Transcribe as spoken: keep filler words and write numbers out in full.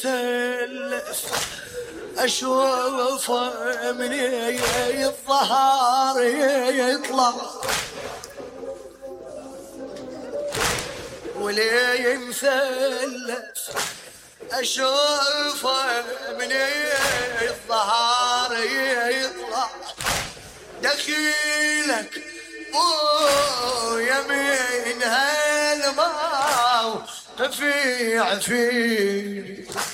تلف أشوفه من الظهر يطلع ولي مثلث أشوفه من الظهر يطلع دخيلك بو يمين هالماء قفيع فيه